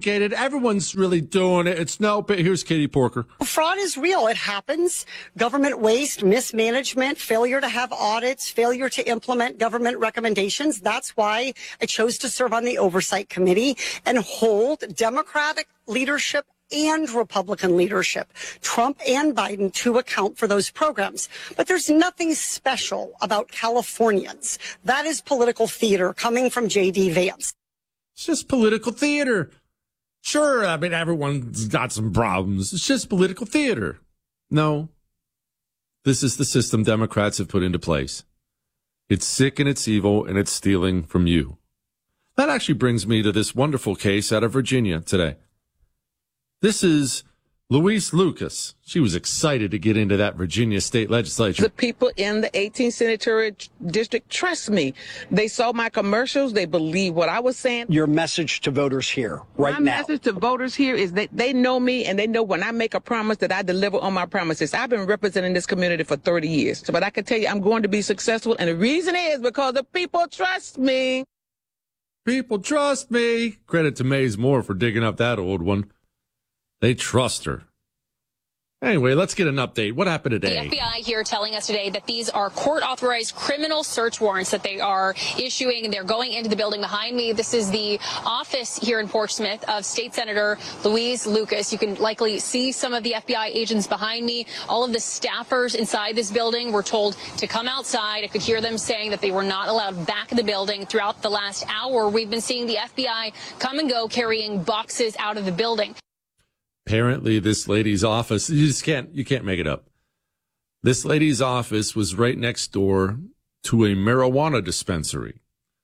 sophisticated. Everyone's really doing it. It's no, but here's Katie Porker. Fraud is real. It happens. Government waste, mismanagement, failure to have audits, failure to implement government recommendations. That's why I chose to serve on the Oversight Committee and hold Democratic leadership and Republican leadership, Trump and Biden, to account for those programs. But there's nothing special about Californians. That is political theater coming from J.D. Vance. It's just political theater. Sure, I mean, everyone's got some problems. It's just political theater. No, this is the system Democrats have put into place. It's sick and it's evil and it's stealing from you. That actually brings me to this wonderful case out of Virginia today. This is Louise Lucas. She was excited to get into that Virginia state legislature. The people in the 18th Senatorial District trust me. They saw my commercials. They believe what I was saying. Your message to voters here right now. My message to voters here is that they know me and they know when I make a promise that I deliver on my promises. I've been representing this community for 30 years. But I can tell you I'm going to be successful. And the reason is because the people trust me. People trust me. Credit to Maze Moore for digging up that old one. They trust her. Anyway, let's get an update. What happened today? The FBI here telling us today that these are court-authorized criminal search warrants that they are issuing. They're going into the building behind me. This is the office here in Portsmouth of State Senator Louise Lucas. You can likely see some of the FBI agents behind me. All of the staffers inside this building were told to come outside. I could hear them saying that they were not allowed back in the building. Throughout the last hour, we've been seeing the FBI come and go carrying boxes out of the building. Apparently, this lady's office, you can't make it up. This lady's office was right next door to a marijuana dispensary.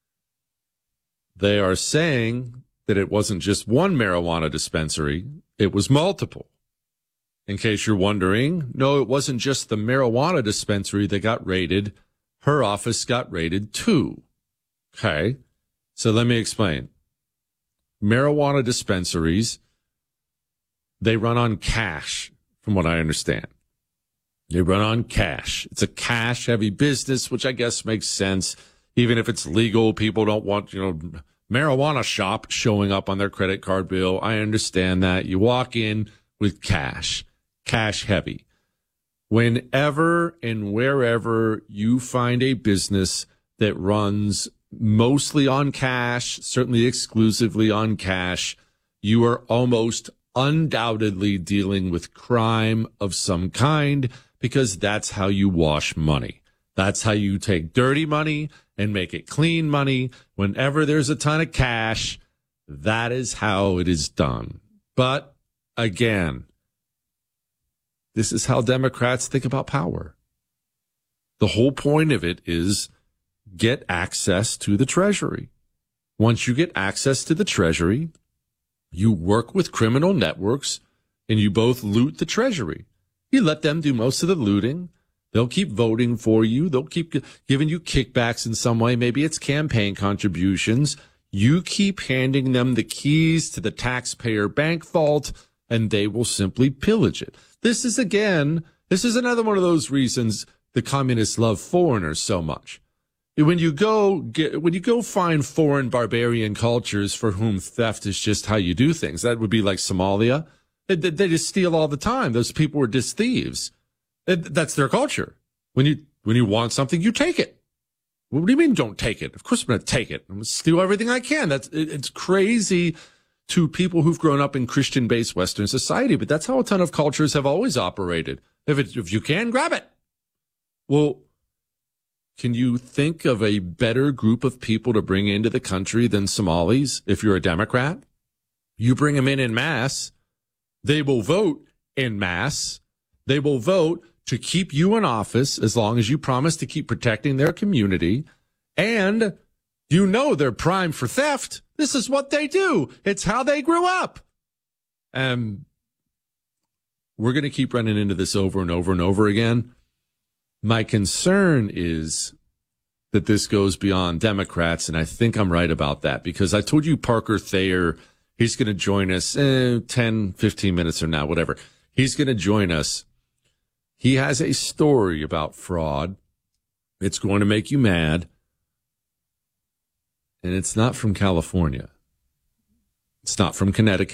They are saying that it wasn't just one marijuana dispensary, it was multiple. In case you're wondering, no, it wasn't just the marijuana dispensary that got raided. Her office got raided too. Okay, so let me explain. Marijuana dispensaries, they run on cash, from what I understand. They run on cash. It's a cash-heavy business, which I guess makes sense. Even if it's legal, people don't want, marijuana shop showing up on their credit card bill. I understand that. You walk in with cash heavy. Whenever and wherever you find a business that runs mostly on cash, certainly exclusively on cash, you are almost undoubtedly dealing with crime of some kind, because that's how you wash money. That's how you take dirty money and make it clean money. Whenever there's a ton of cash, that is how it is done. But again, this is how Democrats think about power. The whole point of it is get access to the Treasury. Once you get access to the Treasury, you work with criminal networks and you both loot the Treasury. You let them do most of the looting. They'll keep voting for you. They'll keep giving you kickbacks in some way. Maybe it's campaign contributions. You keep handing them the keys to the taxpayer bank vault and they will simply pillage it. This is another one of those reasons the communists love foreigners so much. When you go find foreign barbarian cultures for whom theft is just how you do things, that would be like Somalia. They just steal all the time. Those people were just thieves. That's their culture. When you want something, you take it. What do you mean don't take it? Of course I'm going to take it. I'm going to steal everything I can. It's crazy to people who've grown up in Christian-based Western society, but that's how a ton of cultures have always operated. If you can, grab it. Well, can you think of a better group of people to bring into the country than Somalis if you're a Democrat? You bring them in masse. They will vote in masse. They will vote to keep you in office as long as you promise to keep protecting their community. And they're primed for theft. This is what they do. It's how they grew up. We're going to keep running into this over and over and over again. My concern is that this goes beyond Democrats, and I think I'm right about that, because I told you Parker Thayer, he's going to join us 10, 15 minutes from now, whatever. He's going to join us. He has a story about fraud. It's going to make you mad, and it's not from California. It's not from Connecticut.